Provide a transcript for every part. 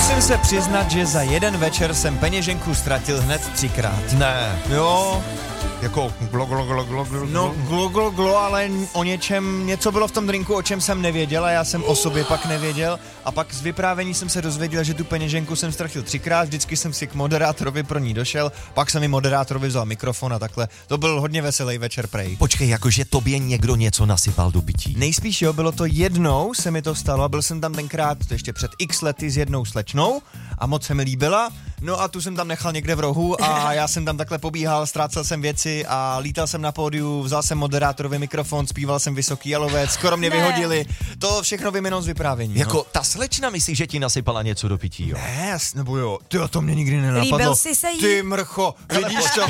Musím se přiznat, že za jeden večer jsem peněženku ztratil hned 3krát. Ne. Jo. Jako glo. No, glo, ale o něčem, něco bylo v tom drinku, o čem jsem nevěděl a já jsem o sobě pak nevěděl a pak z vyprávění jsem se dozvěděl, že tu peněženku jsem ztratil 3krát, vždycky jsem si k moderátorovi pro ní došel, pak jsem mi moderátorovi vzal mikrofon a takhle. To byl hodně veselý večer prej. Počkej, jakože tobě někdo něco nasypal do pití. Nejspíš jo, bylo to jednou, se mi to stalo a byl jsem tam tenkrát ještě před x lety s jednou slečnou a moc se mi líbila, no a tu jsem tam nechal někde v rohu a já jsem tam takhle pobíhal, ztrácel jsem věci a lítal jsem na pódiu, vzal jsem moderátorovi mikrofon, zpíval jsem Vysoký jalovec, skoro mě vyhodili. To všechno vím jenom z vyprávění. Jako ta slečna myslí, že ti nasypala něco do pití, jo? Ne, nebo jo, to mě nikdy nenapadlo. Líbil jsi se jí? Ty mrcho, vidíš to?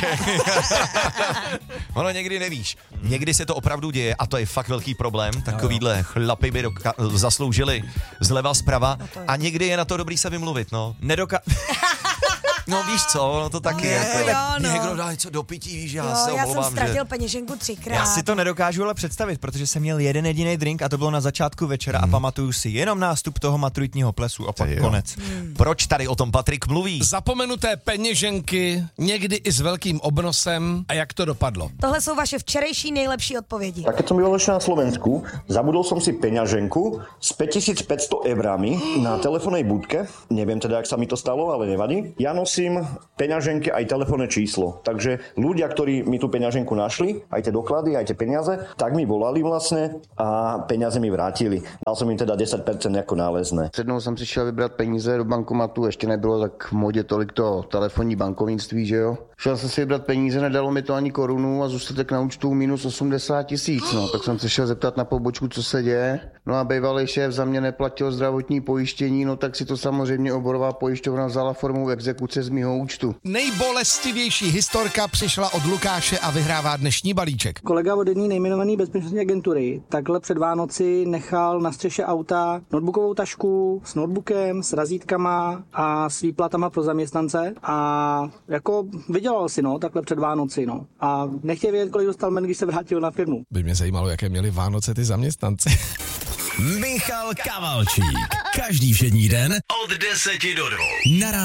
Ono někdy nevíš. Někdy se to opravdu děje a to je fakt velký problém. Takovýhle chlapy by zasloužili zleva zprava a někdy je na to dobrý se vymluvit, no. No víš co, no to taky jako. Někdo dá něco do pití, víš, já se omlouvám, já jsem ztratil peněženku 3krát. Já si to nedokážu ale představit, protože jsem měl jeden jediný drink a to bylo na začátku večera a pamatuju si jenom nástup toho maturitního plesu a pak konec. Proč tady o tom Patrik mluví? Zapomenuté peněženky, někdy i s velkým obnosem a jak to dopadlo. Tohle jsou vaše včerejší nejlepší odpovědi. Tak keď som býval ešte na Slovensku, zabudol som si peňaženku s 5500 eurami na telefónnej budke. Neviem teda, jak sa mi to stalo, ale nevadí. Ja nosím peňaženky aj telefónne číslo. Takže ľudia, ktorí mi tú peňaženku našli, aj tie doklady, aj tie peniaze, tak mi volali vlastne a peniaze mi vrátili. Dal som im teda 10% jako nálezné. Jednou jsem přišel vybrat peníze do bankomatu, ještě nebylo tak v modě tolik to telefonní bankovnictví, že jo. Šel jsem si vybrat peníze, nedalo mi to ani korunu a zůstatek na účtu minus 80 000, no. Tak jsem se šel zeptat na pobočku, co se děje. No a bývalý šéf za mě neplatil zdravotní pojištění, no tak si to samozřejmě oborová pojišťovna vzala formou exekuce z mýho účtu. Nejbolestivější historka přišla od Lukáše a vyhrává dnešní balíček. Kolega od jedné nejmenované bezpečnostní agentury takhle před Vánoci nechal na střeše auta notebookovou tašku s notebookem, s razítkama a s výplatama pro zaměstnance a jako vydělal si, no, takhle před Vánoci, no. A nechtěl vědět, kolik dostal men, když se vrátil na firmu. By mě zajímalo, jaké měli Vánoce ty zaměstnanci. Michal Kavalčík. Každý všední den od 10 do 2. Na